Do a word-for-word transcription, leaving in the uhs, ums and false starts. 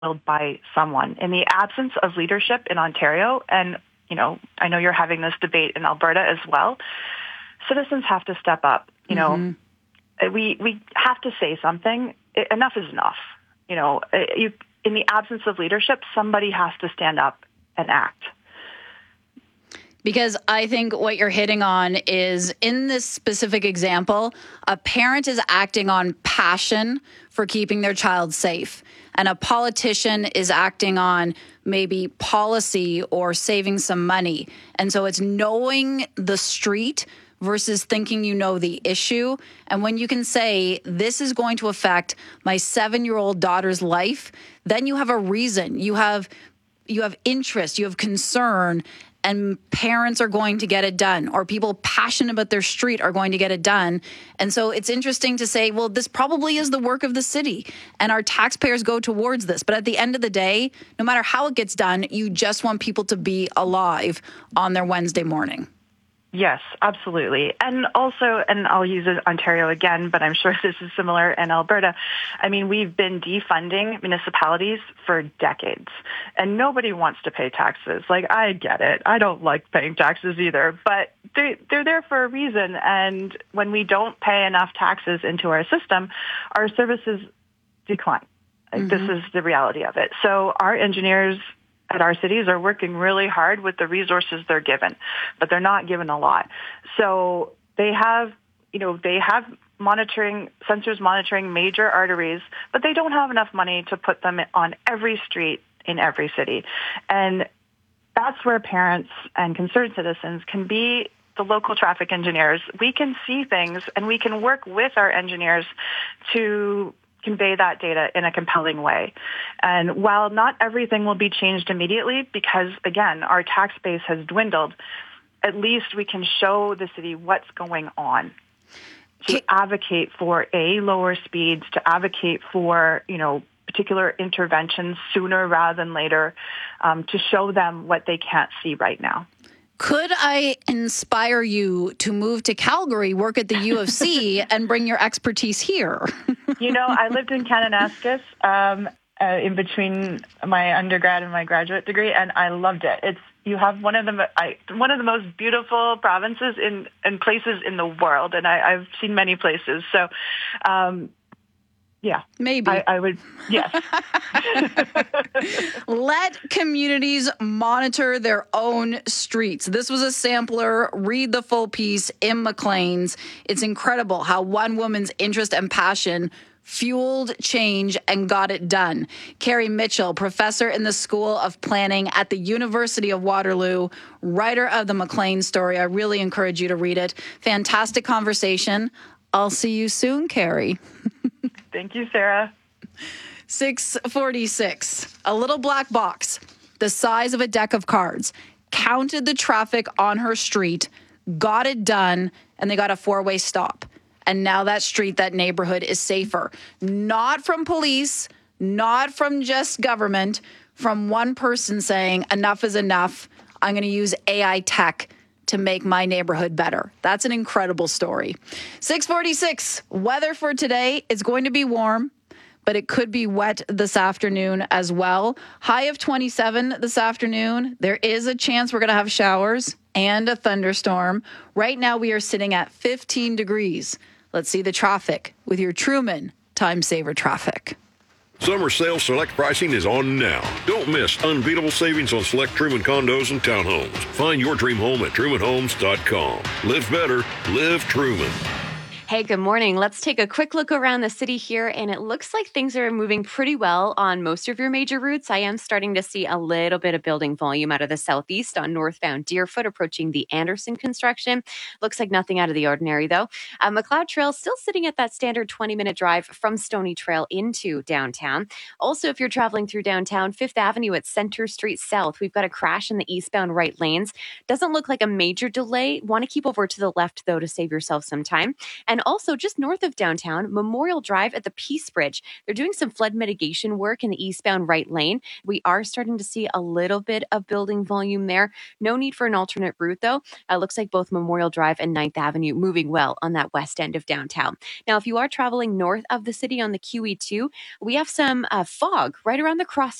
by someone. In the absence of leadership in Ontario, and you know, I know you're having this debate in Alberta as well, citizens have to step up. You know, mm-hmm. we we have to say something. Enough is enough. You know, you, in the absence of leadership, somebody has to stand up and act. Because I think what you're hitting on is, in this specific example, a parent is acting on passion for keeping their child safe, and a politician is acting on maybe policy or saving some money. And so it's knowing the street versus thinking you know the issue. And when you can say, this is going to affect my seven-year-old daughter's life, then you have a reason. You have you have interest, you have concern, and parents are going to get it done, or people passionate about their street are going to get it done. And so it's interesting to say, well, this probably is the work of the city, and our taxpayers go towards this. But at the end of the day, no matter how it gets done, you just want people to be alive on their Wednesday morning. Yes, absolutely. And also, and I'll use Ontario again, but I'm sure this is similar in Alberta. I mean, we've been defunding municipalities for decades, and nobody wants to pay taxes. Like, I get it. I don't like paying taxes either, but they're, they're there for a reason. And when we don't pay enough taxes into our system, our services decline. Mm-hmm. This is the reality of it. So our engineers at our cities are working really hard with the resources they're given, but they're not given a lot. So they have, you know, they have monitoring, sensors monitoring major arteries, but they don't have enough money to put them on every street in every city. And that's where parents and concerned citizens can be the local traffic engineers. We can see things, and we can work with our engineers to convey that data in a compelling way. And while not everything will be changed immediately, because again, our tax base has dwindled, at least we can show the city what's going on, to advocate for a lower speeds, to advocate for, you know, particular interventions sooner rather than later, um, to show them what they can't see right now. Could I inspire you to move to Calgary, work at the U of C, and bring your expertise here? You know, I lived in Kananaskis um, uh, in between my undergrad and my graduate degree, and I loved it. It's you have one of the I, one of the most beautiful provinces in, in places in the world, and I, I've seen many places. So, um, yeah, maybe I, I would. Yes. Let communities monitor their own streets. This was a sampler. Read the full piece in Maclean's. It's incredible how one woman's interest and passion fueled change and got it done. Carrie Mitchell, professor in the School of Planning at the University of Waterloo, writer of the Maclean story. I really encourage you to read it. Fantastic conversation. I'll see you soon, Carrie. Thank you, Sarah. six forty-six. A little black box, the size of a deck of cards, counted the traffic on her street, got it done, and they got a four-way stop. And now that street, that neighborhood is safer. Not from police, not from just government, from one person saying, enough is enough. I'm going to use A I tech to make my neighborhood better. That's an incredible story. six forty-six, weather for today is going to be warm, but it could be wet this afternoon as well. High of twenty-seven this afternoon. There is a chance we're going to have showers and a thunderstorm. Right now we are sitting at fifteen degrees. Let's see the traffic with your Truman Time Saver Traffic. Summer sale select pricing is on now. Don't miss unbeatable savings on select Truman condos and townhomes. Find your dream home at truman homes dot com. Live better. Live Truman. Hey, good morning. Let's take a quick look around the city here, and it looks like things are moving pretty well on most of your major routes. I am starting to see a little bit of building volume out of the southeast on northbound Deerfoot approaching the Anderson construction. Looks like nothing out of the ordinary, though. Uh, McLeod Trail still sitting at that standard twenty-minute drive from Stony Trail into downtown. Also, if you're traveling through downtown, Fifth Avenue at Center Street South, we've got a crash in the eastbound right lanes. Doesn't look like a major delay. Want to keep over to the left, though, to save yourself some time. And And also just north of downtown, Memorial Drive at the Peace Bridge. They're doing some flood mitigation work in the eastbound right lane. We are starting to see a little bit of building volume there. No need for an alternate route, though. It looks like both Memorial Drive and ninth Avenue moving well on that west end of downtown. Now, if you are traveling north of the city on the Q E two, we have some uh, fog right around the cross